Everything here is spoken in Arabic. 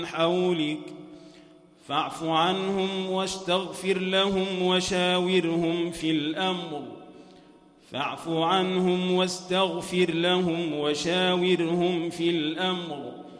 حولك فاعف عنهم واستغفر لهم وشاورهم في الأمر فاعف عنهم واستغفر لهم وشاورهم في الأمر